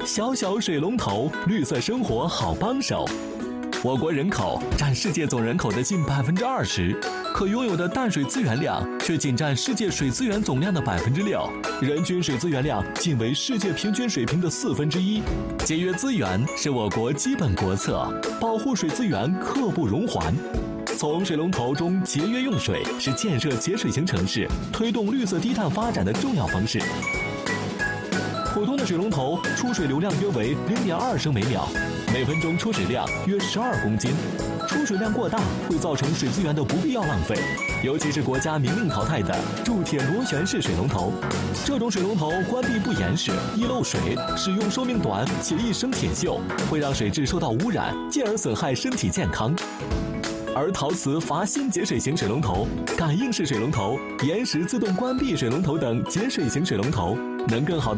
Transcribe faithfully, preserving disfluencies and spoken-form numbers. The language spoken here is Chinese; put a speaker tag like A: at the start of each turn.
A: 小小水龙头，绿色生活好帮手。我国人口占世界总人口的近百分之二十，可拥有的淡水资源量却仅占世界水资源总量的百分之六，人均水资源量仅为世界平均水平的四分之一。节约资源是我国基本国策，保护水资源刻不容缓。从水龙头中节约用水是建设节水型城市、推动绿色低碳发展的重要方式。普通的水龙头出水流量约为零点二升每秒，每分钟出水量约十二公斤。出水量过大会造成水资源的不必要浪费，尤其是国家明令淘汰的铸铁螺旋式水龙头。这种水龙头关闭不严实，易漏水，使用寿命短且易生铁锈，会让水质受到污染，进而损害身体健康。而陶瓷阀芯节水型水龙头、感应式水龙头、延时自动关闭水龙头等节水型水龙头，能更好地